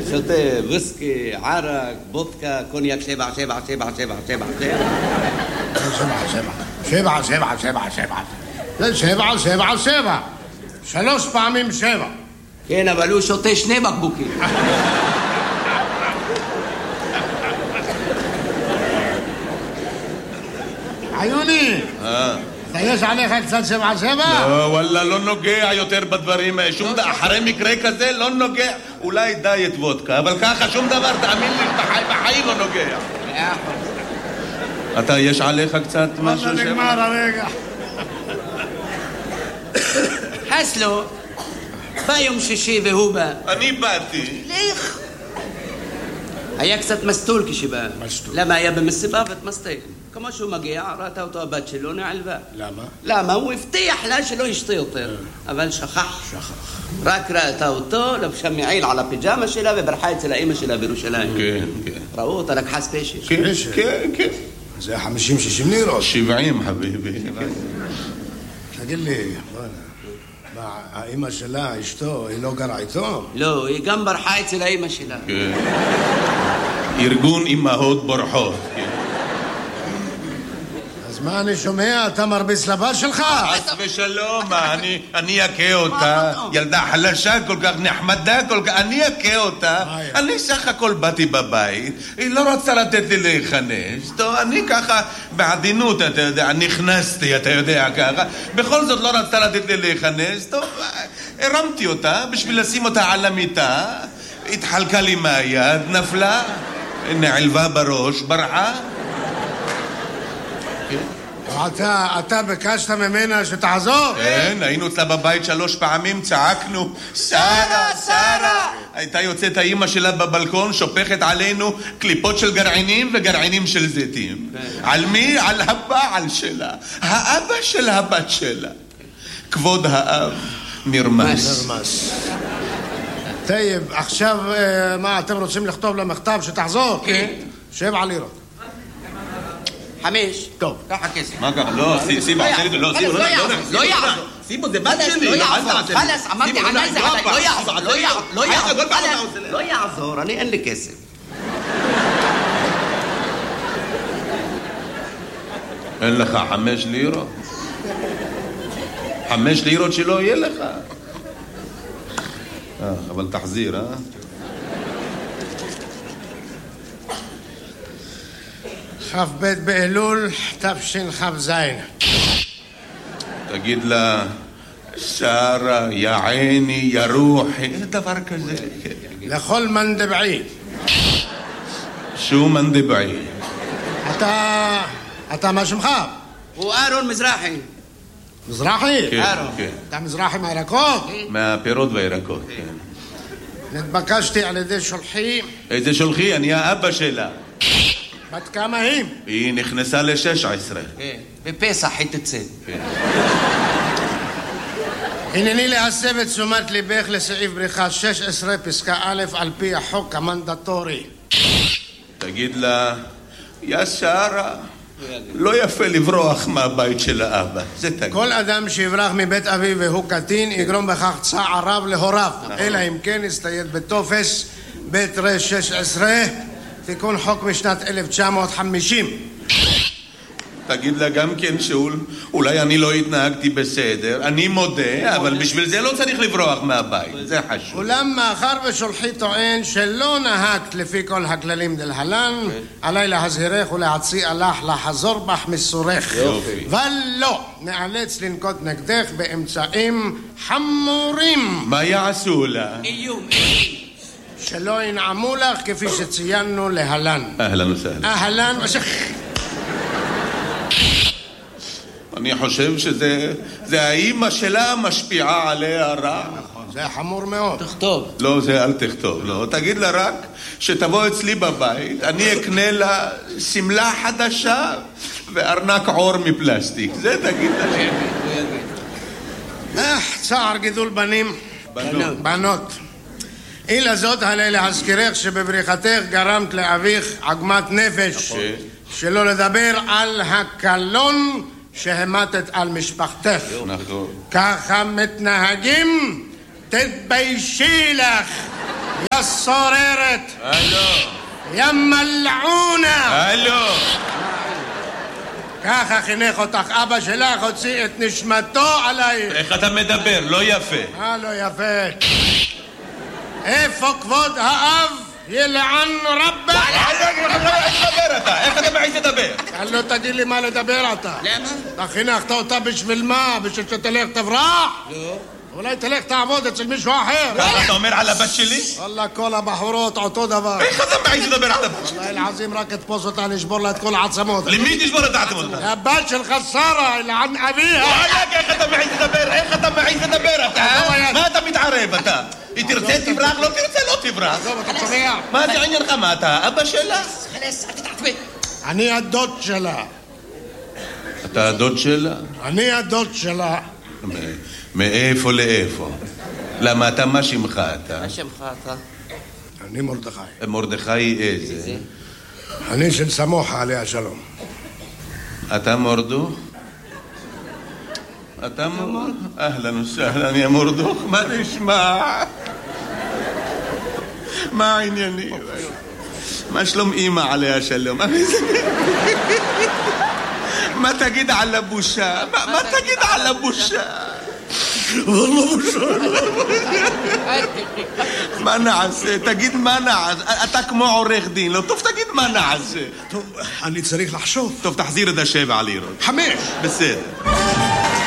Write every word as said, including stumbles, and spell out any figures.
שותה וויסקי, ערק, בודקה, קוניאק שבע, שבע, שבע, שבע, שבע, שבע. שבע, שבע, שבע, שבע, שבע. זה שבע, שבע, שבע. שלוש פעמים שבע. כן, אבל הוא שותה שני בקבוקים. עיוני, אתה יש עליך קצת שבע שבע? לא, וואלה, לא נוגע יותר בדברים. שום דבר, אחרי מקרה כזה לא נוגע. אולי דיאט וודקה, אבל ככה שום דבר, תאמין לי, בחיים לא נוגע. אתה, יש עליך קצת משהו שבע? נגמר הרגע. חסלו, בא יום שישי והוא בא. אני באתי. לך. היה קצת מסטול כשבא. מסטול. למה היה במסיבה ותמסטל? כמו שהוא מגיע, ראתה אותו הבת שלו, נעלבה. למה? למה? הוא הבטיח לה שלא ישתה יותר. אבל שכח. שכח. רק ראתה אותו, לבשה מעיל על הפיג'מה שלה וברחה אצל האמא שלה בירושלים. כן, כן. ראו אותה, לקחה ספיישל. כן, כן, כן. זה חמישים שישים לירות. שבעים, חביבי. תגיד לי, מה, האמא שלה, אשתו, היא לא גרה איתו? לא, היא גם ברחה אצל האמא שלה. כן. ארגון אמהות בורחות. כן. אז מה אני שומע? אתה מרביץ לבת שלך? חס ושלום, אני, אני אכה אותה. ילדה חלשה כל כך, נחמדה כל כך, אני אכה אותה. אני סך הכל באתי בבית, היא לא רוצה לתת לי להיכנס. טוב, אני ככה בעדינות, אתה יודע, נכנסתי, אתה יודע, ככה. בכל זאת לא רצתה לתת לי להיכנס. טוב, הרמתי אותה בשביל לשים אותה על המיטה. התחלקה לי מהיד, נפלה, נעלבה בראש, ברחה. אתה, אתה ביקשת ממנה שתעזור? כן, היינו אצלה בבית שלוש פעמים, צעקנו, שרה, שרה! הייתה יוצאת האמא שלה בבלקון, שופכת עלינו קליפות של גרעינים וגרעינים של זיתים. על מי? על הבעל שלה, האבא של הבת שלה. כבוד האב נרמס. נרמס. טייב, עכשיו מה, אתם רוצים לכתוב לה מכתב שתחזור? כן. שבע לירות. חמש. טוב. ככה כסף. מה ככה? לא, סיבו, לא, סיבו, לא יעזור. לא יעזור. סיבו, זה בת שלי. לא יעזור. חלס, אמרתי עליי זה עליי. לא יעזור. לא יעזור. לא יעזור. לא יעזור. אני אין לי כסף. אין לך חמש לירות? חמש לירות שלא יהיה לך. אה, אבל תחזיר, אה? כ"ב באלול תשכ"ז. תגיד לה, שרה, יא עיני, יא רוחי, דבר כזה. לכל מנדבעי. שו מנדבעי? אתה... אתה מה שמך? הוא אהרון מזרחי. מזרחי? כן, אהרון. כן. אתה מזרחי מהירקות? מהפירות והירקות, כן. נתבקשתי על ידי שולחי. איזה שולחי? אני האבא שלה. בת כמה היא? היא נכנסה ל-שש עשרה. כן. בפסח היא תצא. הנני להסב את תשומת ליבך לסעיף בריכה שש עשרה פסקה א' על פי החוק המנדטורי. תגיד לה, יא שרה, לא יפה לברוח מהבית של האבא. זה תגיד. כל אדם שיברח מבית אביו והוא קטין יגרום בכך צער רב להוריו, אלא אם כן יסתייד בטופס בית ר' שש עשרה, תיקון חוק משנת אלף תשע מאות חמישים. תגיד לה גם כן שאולי אני לא התנהגתי בסדר, אני מודה, אבל בשביל זה לא צריך לברוח מהבית, זה חשוב. אולם מאחר ושולחי טוען שלא נהגת לפי כל הכללים דלהלן, עליי להזהירך ולהציע לך לחזור בך מסורך. יופי. ולא, נאלץ לנקוט נגדך באמצעים חמורים. מה יעשו לה? איום. שלא ינעמו לך כפי שציינו להלן. אהלן וסהלן. אהלן ושך. אני חושב שזה זה האמא שלה משפיעה עליה רע. זה חמור מאוד. תכתוב. לא, זה אל תכתוב, לא. תגיד לה רק שתבוא אצלי בבית, אני אקנה לה סמלה חדשה וארנק עור מפלסטיק. זה תגיד לה. אה, צער גידול בנים. בנות. בנות. אילה זאת עלי להזכירך שבבריחתך גרמת לאביך עגמת נפש. שלא לדבר על הקלון שהמתת על משפחתך. נכון. ככה מתנהגים? תתביישי לך, יא סוררת. הלו. יא מלעונה. הלו. ככה חינך אותך אבא שלך, הוציא את נשמתו עלייך. איך אתה מדבר? לא יפה. מה לא יפה? איפה כבוד האב? ילען רבה. איך אתה מעיז לדבר? לא תגיד לי מה לדבר אתה. למה? אתה חינכת אותה בשביל מה? בשביל שתלך תברח? לא. אולי תלך תעבוד אצל מישהו אחר. ככה אתה אומר על הבת שלי? וואלה, כל הבחורות אותו דבר. איך אתה מעיז לדבר על הבת שלי? וואלה, אלעזים רק תתפוס אותה, נשבור לה את כל העצמות. למי תשבור את העצמות? הבת שלך שרה, ילען אביה. וואלק, איך אתה מעיז לדבר? איך אתה מעיז לדבר אתה? מה אתה מתערב אתה? היא תרצה תברח, לא תרצה לא תברח. עזוב, אתה שומע? מה זה עניינך? מה אתה? אבא שלה? חלס, אל תתעצבן. אני הדוד שלה. אתה הדוד שלה? אני הדוד שלה. מאיפה לאיפה? למה אתה, מה שמך אתה? מה שמך אתה? אני מרדכי. מרדכי איזה? אני של סמוחה עליה שלום. אתה מורדוך? אתה מורדוך? אהלן וסהלן יא מורדוך, מה נשמע? מה העניינים? מה שלום אמא עליה שלום? מה תגיד על הבושה? מה תגיד על הבושה? والله בושה. מה נעשה? תגיד מה נעשה? אתה כמו עורך דין, לא טוב תגיד מה נעשה. טוב, אני צריך לחשוב. טוב, תחזיר את השבע לירות. חמש. בסדר.